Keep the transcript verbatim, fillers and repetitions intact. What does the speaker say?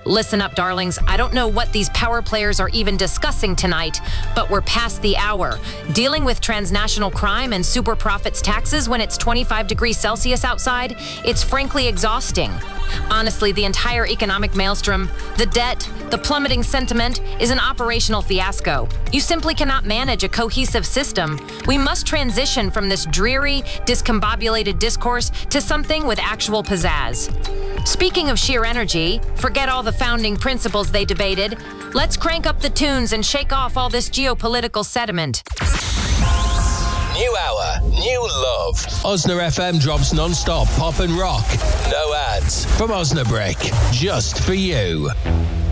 Listen up, darlings. I don't know what these power players are even discussing tonight, but we're past the hour. Dealing with transnational crime and super profits taxes when it's twenty-five degrees Celsius outside, it's frankly exhausting. Honestly, the entire economic maelstrom, the debt, the plummeting sentiment is an operational fiasco. You simply cannot manage a cohesive system. We must transition from this dreary, discombobulated discourse to something with actual pizzazz. Speaking of sheer energy, forget all the founding principles they debated. Let's crank up the tunes and shake off all this geopolitical sediment. New hour, new love. Osna F M drops non-stop pop and rock. No ads. From Osnabrick, just for you.